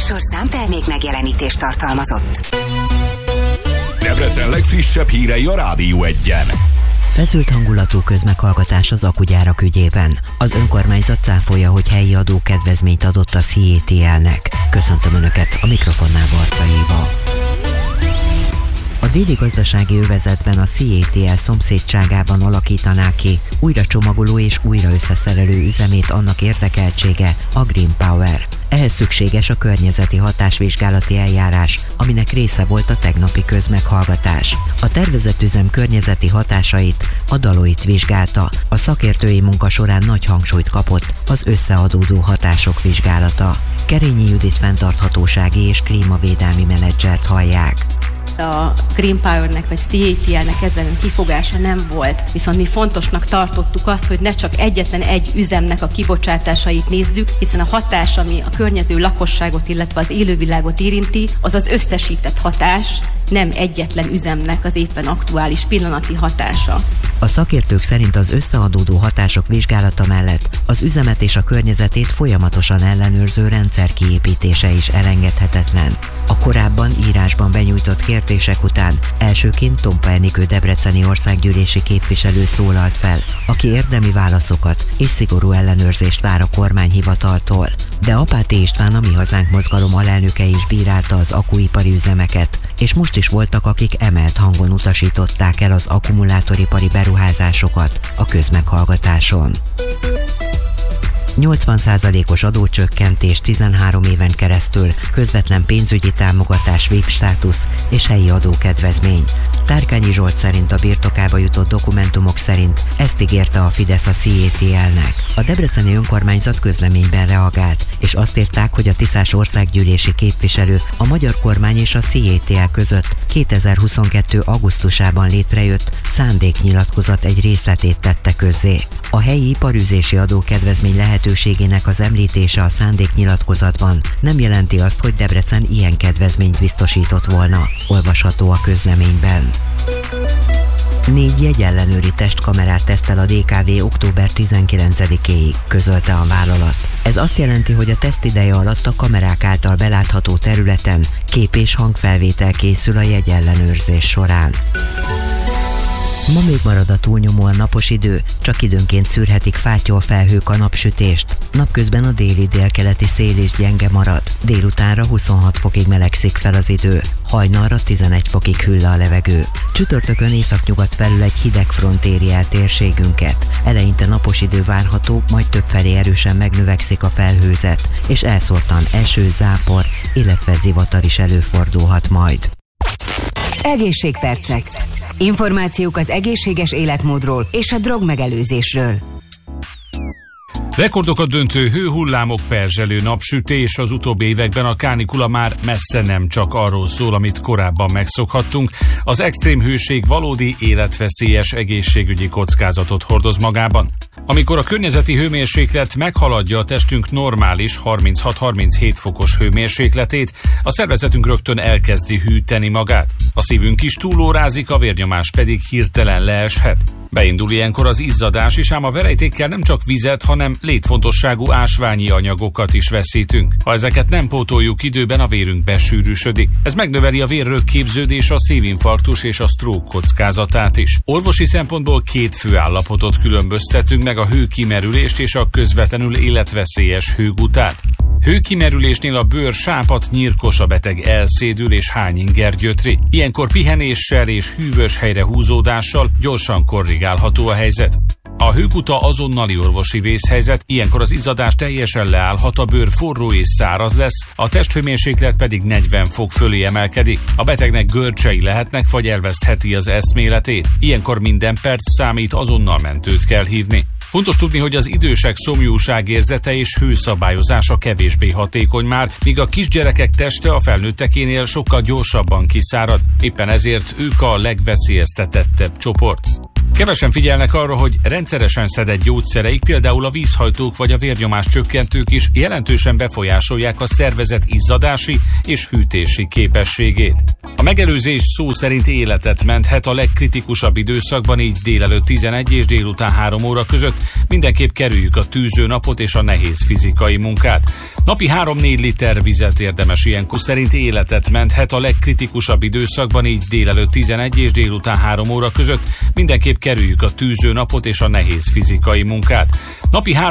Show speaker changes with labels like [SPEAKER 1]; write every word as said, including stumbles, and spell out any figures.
[SPEAKER 1] műsor számtermék megjelenítést tartalmazott.
[SPEAKER 2] Debrecen legfrissebb hírei a Rádió Egyen.
[SPEAKER 3] Feszült hangulatú közmeghallgatás az akugyárak ügyében. Az önkormányzat cáfolja, hogy helyi adókedvezményt adott a C A T L-nek. Köszöntöm Önöket, a mikrofonnál Barta Éva. A déli gazdasági övezetben a C A T L szomszédságában alakítaná ki újra csomagoló és újra összeszerelő üzemét annak érdekeltsége, a Green Power. Ehhez szükséges a környezeti hatásvizsgálati eljárás, aminek része volt a tegnapi közmeghallgatás. A tervezett üzem környezeti hatásait a Deloitte vizsgálta. A szakértői munka során nagy hangsúlyt kapott az összeadódó hatások vizsgálata. Kerényi Judit fenntarthatósági és klímavédelmi menedzsert hallják.
[SPEAKER 4] A Green Power-nek vagy C A T L-nek ezzel kifogása nem volt, viszont mi fontosnak tartottuk azt, hogy ne csak egyetlen egy üzemnek a kibocsátásait nézzük, hiszen a hatás, ami a környező lakosságot, illetve az élővilágot érinti, az az összesített hatás, nem egyetlen üzemnek az éppen aktuális pillanati hatása.
[SPEAKER 3] A szakértők szerint az összeadódó hatások vizsgálata mellett az üzemet és a környezetét folyamatosan ellenőrző rendszer kiépítése is elengedhetetlen. A korábban írásban benyújtott kérdések után elsőként Tompa Enikő debreceni országgyűlési képviselő szólalt fel, aki érdemi válaszokat és szigorú ellenőrzést vár a kormányhivataltól. De Apáti István, a Mi Hazánk mozgalom alelnöke is bírálta az akkuipari üzemeket, és most is voltak, akik emelt hangon utasították el az akkumulátoripari beruházásokat a közmeghallgatáson. nyolcvan százalékos adócsökkentés tizenhárom éven keresztül, közvetlen pénzügyi támogatás, vé i pé státusz és helyi adókedvezmény. Tárkányi Zsolt szerint a birtokába jutott dokumentumok szerint ezt ígérte a Fidesz a C A T L-nek. A debreceni önkormányzat közleményben reagált, és azt írták, hogy a tiszás országgyűlési képviselő a magyar kormány és a C A T L között kétezer-huszonkettő augusztusában létrejött szándéknyilatkozat egy részletét tette közzé. A helyi iparűzési adókedvezmény lehetőségének az említése a szándéknyilatkozatban nem jelenti azt, hogy Debrecen ilyen kedvezményt biztosított volna. Olvasható a közleményben. Négy jegyellenőri testkamerát tesztel a dé ká vé október tizenkilencedikéig, közölte a vállalat. Ez azt jelenti, hogy a tesztideje alatt a kamerák által belátható területen kép- és hangfelvétel készül a jegyellenőrzés során. Ma még marad a túlnyomóan napos idő, csak időnként szűrhetik fátyolfelhők a napsütést. Napközben a déli délkeleti szél is gyenge marad. Délutánra huszonhat fokig melegszik fel az idő, hajnalra tizenegy fokig hűl a levegő. Csütörtökön északnyugat felül egy hideg front éri el térségünket. Eleinte napos idő várható, majd többfelé erősen megnövekszik a felhőzet, és elszórtan eső, zápor, illetve zivatar is előfordulhat majd.
[SPEAKER 1] Egészségpercek. Információk az egészséges életmódról és a drogmegelőzésről.
[SPEAKER 5] Rekordokat döntő hőhullámok, perzselő napsütés, az utóbbi években a kánikula már messze nem csak arról szól, amit korábban megszokhattunk. Az extrém hőség valódi életveszélyes egészségügyi kockázatot hordoz magában. Amikor a környezeti hőmérséklet meghaladja a testünk normális harminchat-harminchét fokos hőmérsékletét, a szervezetünk rögtön elkezdi hűteni magát. A szívünk is túlórázik, a vérnyomás pedig hirtelen leeshet. Beindul ilyenkor az izzadás is, ám a verejtékkel nem csak vizet, hanem létfontosságú ásványi anyagokat is veszítünk. Ha ezeket nem pótoljuk időben, a vérünk besűrűsödik. Ez megnöveli a vérrögképződés, a szívinfarktus és a stroke kockázatát is. Orvosi szempontból két fő állapotot különböztetünk meg, a hőkimerülést és a közvetlenül életveszélyes hőgutát. Hőkimerülésnél a bőr sápadt, nyírkos, a beteg elszédül és hányinger gyötri. Ilyenkor pihenéssel és hűvös helyre húzódással gyorsan korrigálható a helyzet. A hőguta azonnali orvosi vészhelyzet, ilyenkor az izzadás teljesen leállhat, a bőr forró és száraz lesz, a testhőmérséklet pedig negyven fok fölé emelkedik. A betegnek görcsei lehetnek, vagy elvesztheti az eszméletét. Ilyenkor minden perc számít, azonnal mentőt kell hívni. Fontos tudni, hogy az idősek szomjúságérzete és hőszabályozása kevésbé hatékony már, míg a kisgyerekek teste a felnőttekénél sokkal gyorsabban kiszárad. Éppen ezért ők a legveszélyeztetettebb csoport. Kevesen figyelnek arra, hogy rendszeresen szedett gyógyszereik, például a vízhajtók vagy a vérnyomás csökkentők is jelentősen befolyásolják a szervezet izzadási és hűtési képességét. A megelőzés szó szerint életet menthet a legkritikusabb időszakban, így délelőtt tizenegy és délután három óra között mindenképp kerüljük a tűző napot és a nehéz fizikai munkát. Napi három-négy liter vizet érdemes ilyenkor szerint életet menthet a legkritikusabb időszakban, így délelőtt tizenegy és délután három óra között mindenképp kerüljük a tűző napot és a nehéz fizikai munkát. Napi három